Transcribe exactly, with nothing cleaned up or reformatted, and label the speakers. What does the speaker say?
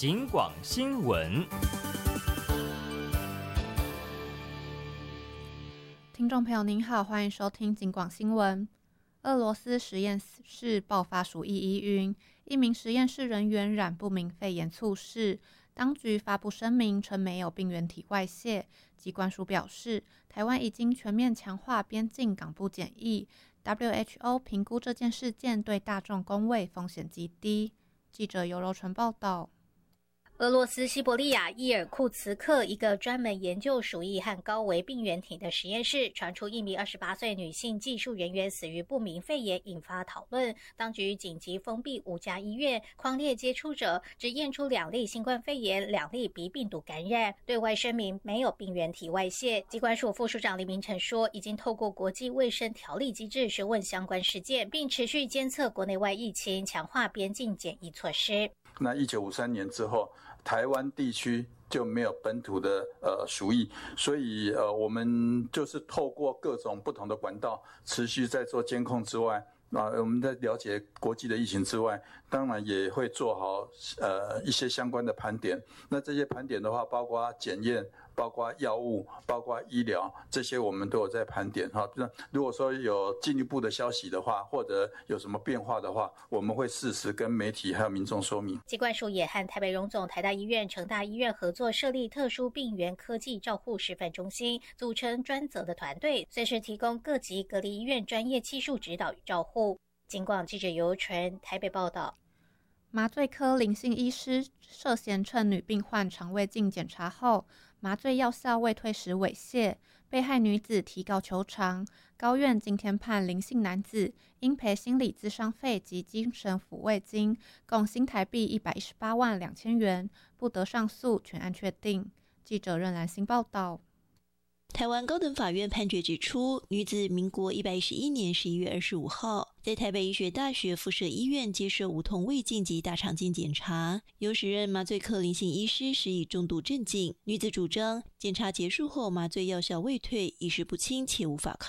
Speaker 1: 警广新闻。
Speaker 2: 听众朋友您好，欢迎收听警广新闻。俄罗斯实验室爆发鼠疫疑云，一名实验室人员染不明肺炎猝逝。当局发布声明称没有病原体外泄。机关署表示，台湾已经全面强化边境港部检疫。W H O 评估这件事件对大众公卫风险极低。记者尤柔纯报道。
Speaker 3: 俄罗斯西伯利亚伊尔库茨克一个专门研究鼠疫和高危病原体的实验室传出一名二十八岁女性技术人员死于不明肺炎，引发讨论。当局紧急封闭五家医院，匡列接触者，只验出两例新冠肺炎，两例鼻病毒感染，对外声明没有病原体外泄。机关署副署长林明成说，已经透过国际卫生条例机制询问相关事件，并持续监测国内外疫情，强化边境检疫措施。
Speaker 4: 那一九五三年之后，台湾地区就没有本土的呃鼠疫，所以呃我们就是透过各种不同的管道，持续在做监控之外，啊我们在了解国际的疫情之外，当然也会做好呃一些相关的盘点。那这些盘点的话，包括检验，包括药物，包括医疗，这些我们都有在盘点哈。如果说有进一步的消息的话，或者有什么变化的话，我们会适时跟媒体还有民众说明。
Speaker 3: 机关署也和台北荣总、台大医院、成大医院合作设立特殊病原科技照护示范中心，组成专责的团队，随时提供各级隔离医院专业技术指导与照护。警广记者尤纯台北报道。
Speaker 2: 麻醉科林姓医师涉嫌趁女病患肠胃镜检查后，麻醉药效未退时猥亵，被害女子提告求偿。高院今天判林姓男子应赔心理咨商费及精神抚慰金，共新台币一百一十八万两千元，不得上诉，全案确定。记者任兰新报道。
Speaker 5: 台湾高等法院判决指出，女子民国一百一十一年十一月二十五号在台北医学大学附设医院接受无痛胃镜及大肠镜检查，由时任麻醉科林姓医师施以重度镇静。女子主张检查结束后麻醉药效未退，意识不清且无法抗